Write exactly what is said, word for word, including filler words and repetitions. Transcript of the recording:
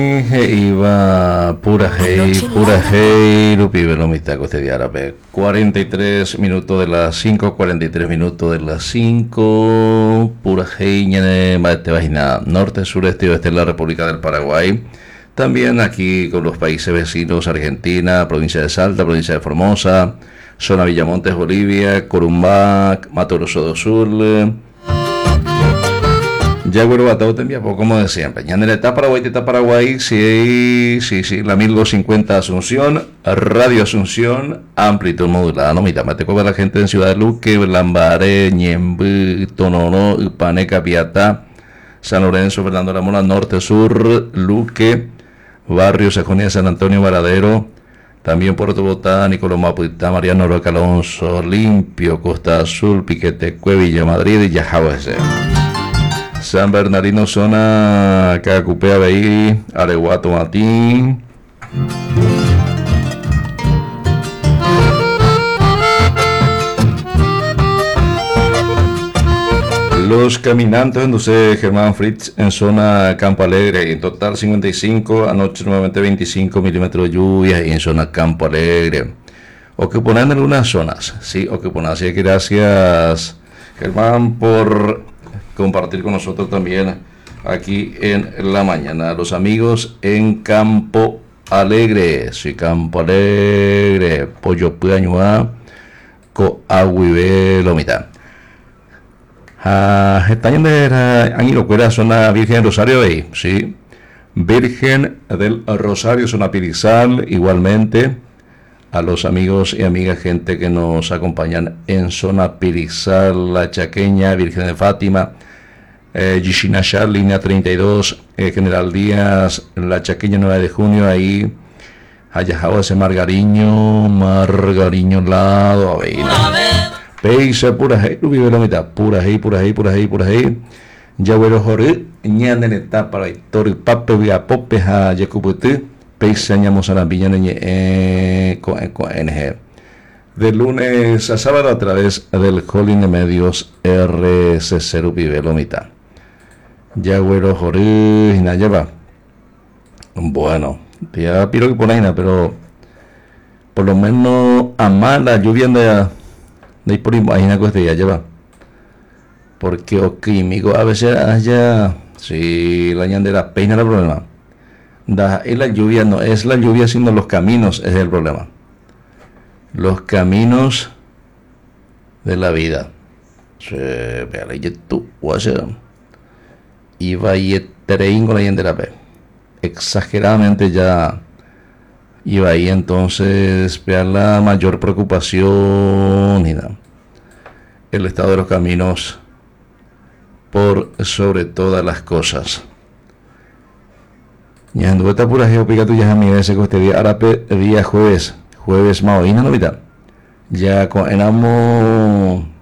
Iba pura hey, pura hey, Lupi Velomita, Coste de Árabe. cuarenta y tres minutos de las cinco, cuarenta y tres minutos de las cinco. Pura hey, ñene, te vagina, norte, sureste y oeste de la República del Paraguay. También aquí con los países vecinos, Argentina, provincia de Salta, provincia de Formosa, zona Villamontes, Bolivia, Corumbá, Mato Grosso do Sul. Ya güero batado te envía, como de siempre. Ya en la etapa Paraguay, etapa Paraguay, sí, sí, sí, la mil doscientos cincuenta Asunción, Radio Asunción, amplitud modulada. No, mira, me te coge la gente en Ciudad de Luque, Lambaré, Ñemby, Tonono, Paneca, Piatá, San Lorenzo, Fernando de la Mora, Norte, Sur, Luque, Barrio Sajonia, San Antonio, Varadero, también Puerto Botá, Nicolás Mapuitá, Mariano Roca Alonso, Limpio, Costa Azul, Piquete, Villa Madrid y Yajahuese. San Bernardino, zona Cacupea, Beí, Areguato, Matín. Los Caminantes, entonces Germán Fritz en zona Campo Alegre, en total cincuenta y cinco, anoche nuevamente veinticinco milímetros de lluvia y en zona Campo Alegre. O que ponen en algunas zonas, sí, o que ponen así que gracias Germán por compartir con nosotros también aquí en la mañana. Los amigos en Campo Alegre, sí, Campo Alegre, Pollo Puañua, Coahuibe, Lomita. Ah, están en Anguilocuera, zona Virgen del Rosario ahí, sí. Virgen del Rosario, zona Pirizal, igualmente. A los amigos y amigas, gente que nos acompañan en zona Pirizal, La Chaqueña, Virgen de Fátima, eh, Yishinashar, línea treinta y dos, eh, General Díaz, La Chaqueña, nueve de junio, ahí, Ayajao, ese Margariño, Margariño, lado, Avena. Peisa, pura hey, vive la mitad, pura hey, pura hey, pura hey, pura hey. Yagüero Jorge, ñan en etapa, la historia, pape, via pope, a Yacuputé. Peisañamos a la villa eh, con, con N G. De lunes a sábado a través del Holding de Medios R C C Vive Lomita. Ya güero Jorge, na lleva. Bueno, ya piro que por ahí, pero por lo menos a más la lluvia de de por imagina que este ya lleva. Porque o químico a veces haya, si la ñandera peina el problema. Da, y la lluvia no es la lluvia, sino los caminos es el problema. Los caminos de la vida. Se ve la tú o hacer. Y va y trein con la gente la pe. Exageradamente ya iba ahí, entonces vea la mayor preocupación y nada. El estado de los caminos por sobre todas las cosas. Ya anduve esta pura geopica tu ya mi ese que este día arape día jueves jueves maoína novita ya con enamo